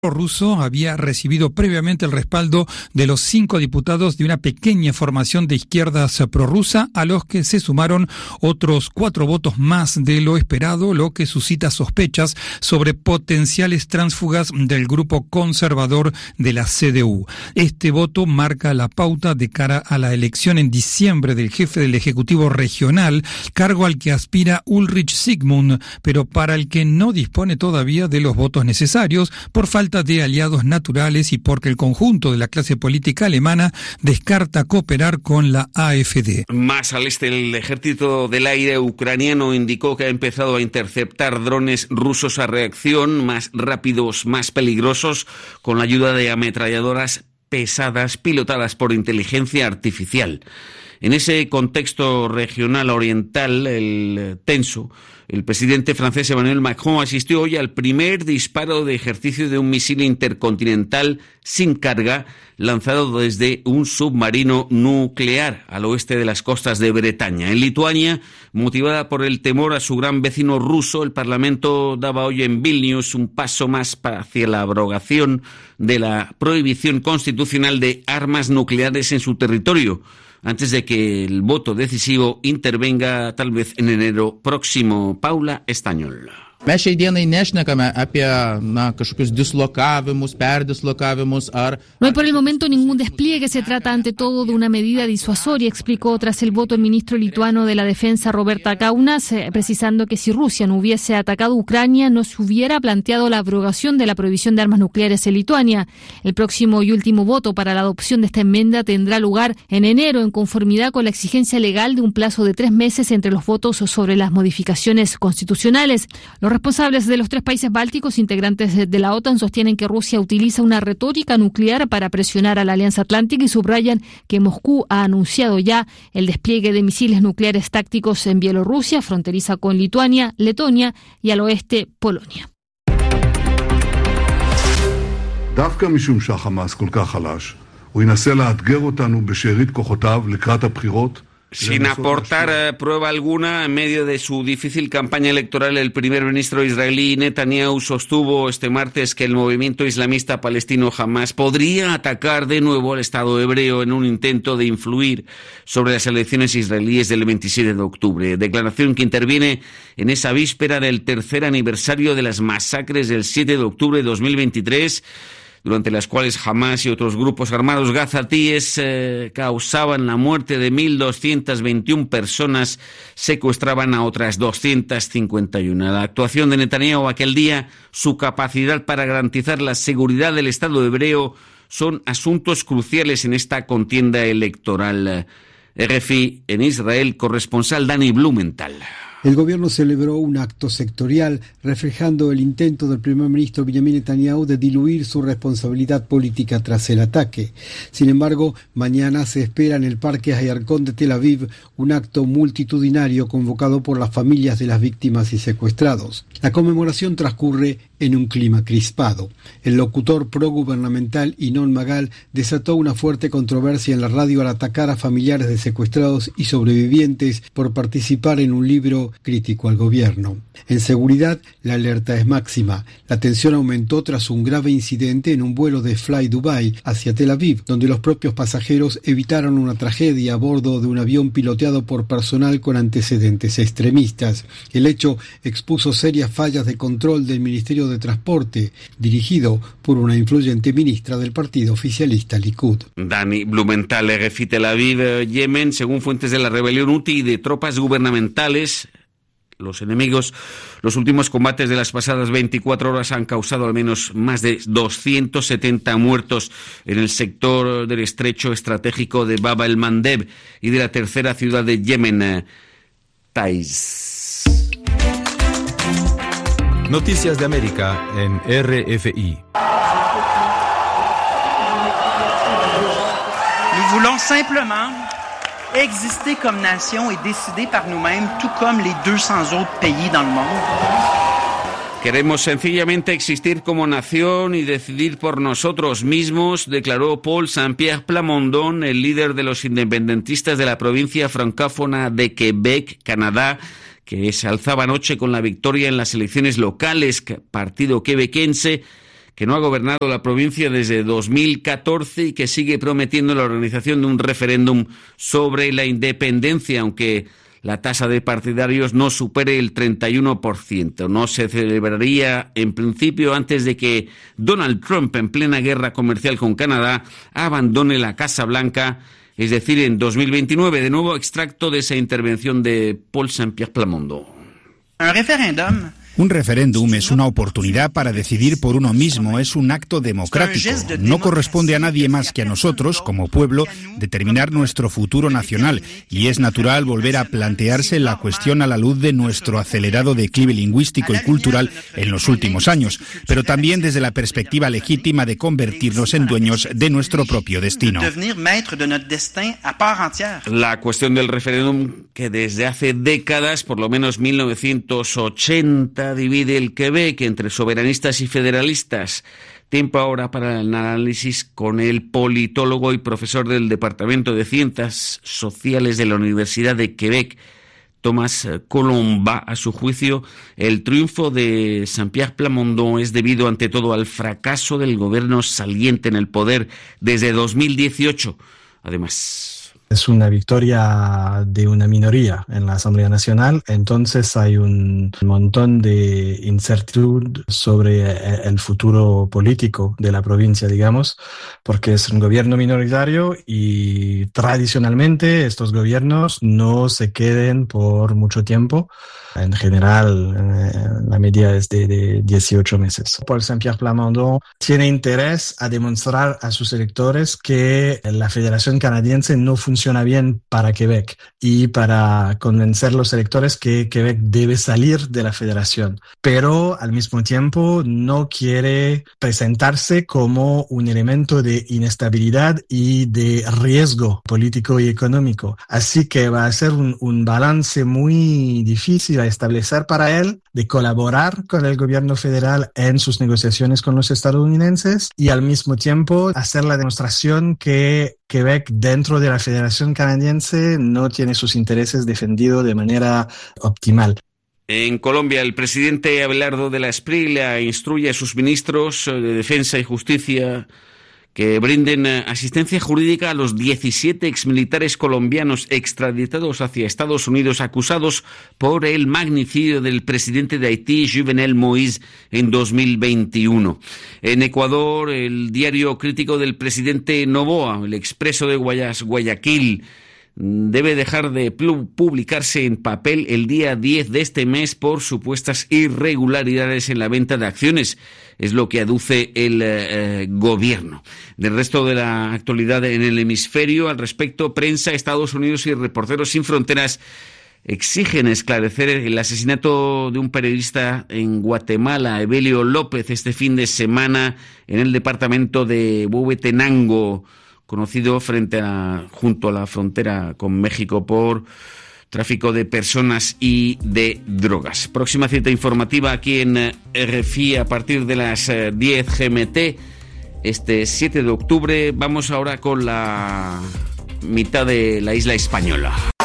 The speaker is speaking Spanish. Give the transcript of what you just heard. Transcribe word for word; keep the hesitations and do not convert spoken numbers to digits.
ruso había recibido previamente el respaldo de los cinco diputados de una pequeña formación de izquierdas prorrusa, a los que se sumaron otros cuatro votos más de lo esperado, lo que suscita sospechas sobre potenciales tránsfugas del grupo conservador de la C D U. Este voto marca la pauta de cara a la elección en diciembre del jefe del Ejecutivo Regional, cargo al que aspira Ulrich Zygmunt, pero para el que no dispone todavía de los votos necesarios por falta de aliados naturales y porque el conjunto de la clase política alemana descarta cooperar con la A F D. Más al este, el ejército del aire ucraniano indicó que ha empezado a interceptar drones rusos a reacción, más rápidos, más peligrosos, con la ayuda de ametralladoras pesadas pilotadas por inteligencia artificial. En ese contexto regional oriental, el tenso, el presidente francés Emmanuel Macron asistió hoy al primer disparo de ejercicio de un misil intercontinental sin carga lanzado desde un submarino nuclear al oeste de las costas de Bretaña. En Lituania, motivada por el temor a su gran vecino ruso, el Parlamento daba hoy en Vilnius un paso más hacia la abrogación de la prohibición constitucional de armas nucleares en su territorio, antes de que el voto decisivo intervenga tal vez en enero próximo. Paula Estañol. Mes šiai dienai nešnekame apie na, kažkokius dislocavimus, perdislocavimus ar... No hay por el momento ningún despliegue, se trata ante todo de una medida disuasoria, explicó tras el voto el ministro lituano de la Defensa, Roberta Kaunas, eh, precisando que si Rusia no hubiese atacado Ucrania, no se hubiera planteado la abrogación de la prohibición de armas nucleares en Lituania. El próximo y último voto para la adopción de esta enmienda tendrá lugar en enero, en conformidad con la exigencia legal de un plazo de tres meses entre los votos sobre las modificaciones constitucionales. Los responsables de los tres países bálticos, integrantes de la OTAN, sostienen que Rusia utiliza una retórica nuclear para presionar a la Alianza Atlántica y subrayan que Moscú ha anunciado ya el despliegue de misiles nucleares tácticos en Bielorrusia, fronteriza con Lituania, Letonia y al oeste Polonia. דווקא משום שהחמאס כל כך חלש, הוא ינסה לאתגר אותנו בשארית כוחותיו לקראת הבחירות. Sin aportar prueba alguna, en medio de su difícil campaña electoral, el primer ministro israelí Netanyahu sostuvo este martes que el movimiento islamista palestino Hamas podría atacar de nuevo al Estado hebreo en un intento de influir sobre las elecciones israelíes del veintisiete de octubre. Declaración que interviene en esa víspera del tercer aniversario de las masacres del siete de octubre de dos mil veintitrés, durante las cuales Hamas y otros grupos armados gazatíes eh, causaban la muerte de mil doscientas veintiuna personas, secuestraban a otras doscientas cincuenta y una. La actuación de Netanyahu aquel día, su capacidad para garantizar la seguridad del Estado hebreo, son asuntos cruciales en esta contienda electoral. R F I en Israel, corresponsal Dani Blumenthal. El gobierno celebró un acto sectorial reflejando el intento del primer ministro Benjamin Netanyahu de diluir su responsabilidad política tras el ataque. Sin embargo, mañana se espera en el Parque Hayarkon de Tel Aviv un acto multitudinario convocado por las familias de las víctimas y secuestrados. La conmemoración transcurre en un clima crispado. El locutor progubernamental Ynnon Magal desató una fuerte controversia en la radio al atacar a familiares de secuestrados y sobrevivientes por participar en un libro crítico al gobierno. En seguridad, la alerta es máxima. La tensión aumentó tras un grave incidente en un vuelo de Fly Dubai hacia Tel Aviv, donde los propios pasajeros evitaron una tragedia a bordo de un avión piloteado por personal con antecedentes extremistas. El hecho expuso serias fallas de control del Ministerio de Transporte, dirigido por una influyente ministra del partido oficialista Likud. Dani Blumenthal, R F I Tel Aviv. Yemen, según fuentes de la rebelión Houthi y de tropas gubernamentales, los enemigos, los últimos combates de las pasadas veinticuatro horas han causado al menos más de doscientos setenta muertos en el sector del estrecho estratégico de Bab el-Mandeb y de la tercera ciudad de Yemen, Taiz. Noticias de América en R F I. Nous voulons simplement exister comme nation et décider par nous-mêmes, tout comme les deux cents autres pays dans le monde. Queremos sencillamente existir como nación y decidir por nosotros mismos, declaró Paul Saint-Pierre Plamondon, el líder de los independentistas de la provincia francófona de Quebec, Canadá, que se alzaba anoche con la victoria en las elecciones locales, partido quebequense que no ha gobernado la provincia desde dos mil catorce y que sigue prometiendo la organización de un referéndum sobre la independencia, aunque la tasa de partidarios no supere el treinta y uno por ciento. No se celebraría en principio antes de que Donald Trump, en plena guerra comercial con Canadá, abandone la Casa Blanca, es decir, en dos mil veintinueve. De nuevo, extracto de esa intervención de Paul Saint-Pierre Plamondon. Un referéndum. Un referéndum es una oportunidad para decidir por uno mismo, es un acto democrático. No corresponde a nadie más que a nosotros, como pueblo, determinar nuestro futuro nacional, y es natural volver a plantearse la cuestión a la luz de nuestro acelerado declive lingüístico y cultural en los últimos años, pero también desde la perspectiva legítima de convertirnos en dueños de nuestro propio destino. La cuestión del referéndum, que desde hace décadas, por lo menos mil novecientos ochenta, divide el Quebec entre soberanistas y federalistas. Tiempo ahora para el análisis con el politólogo y profesor del Departamento de Ciencias Sociales de la Universidad de Quebec, Thomas Colomba. A su juicio, el triunfo de Saint-Pierre Plamondon es debido ante todo al fracaso del gobierno saliente en el poder desde dos mil dieciocho. Además, es una victoria de una minoría en la Asamblea Nacional, entonces hay un montón de incertidumbre sobre el futuro político de la provincia, digamos, porque es un gobierno minoritario y tradicionalmente estos gobiernos no se queden por mucho tiempo. En general, la media es de, de dieciocho meses. Paul Saint-Pierre Plamondon tiene interés a demostrar a sus electores que la Federación Canadiense no funciona bien para Quebec y para convencer a los electores que Quebec debe salir de la Federación. Pero al mismo tiempo no quiere presentarse como un elemento de inestabilidad y de riesgo político y económico. Así que va a ser un, un balance muy difícil a establecer para él de colaborar con el gobierno federal en sus negociaciones con los estadounidenses y al mismo tiempo hacer la demostración que Quebec dentro de la Federación Canadiense no tiene sus intereses defendidos de manera optimal. En Colombia, el presidente Abelardo de la Espriella instruye a sus ministros de Defensa y Justicia que brinden asistencia jurídica a los diecisiete exmilitares colombianos extraditados hacia Estados Unidos acusados por el magnicidio del presidente de Haití, Jovenel Moïse, en dos mil veintiuno. En Ecuador, el diario crítico del presidente Noboa, el Expreso de Guayas, Guayaquil, debe dejar de publicarse en papel el día diez de este mes por supuestas irregularidades en la venta de acciones. Es lo que aduce el eh, gobierno. Del resto de la actualidad en el hemisferio, al respecto, prensa, Estados Unidos y Reporteros Sin Fronteras exigen esclarecer el asesinato de un periodista en Guatemala, Evelio López, este fin de semana en el departamento de Huehuetenango, conocido frente a, junto a la frontera con México por tráfico de personas y de drogas. Próxima cita informativa aquí en R F I a partir de las diez G M T, este siete de octubre. Vamos ahora con la mitad de la isla española.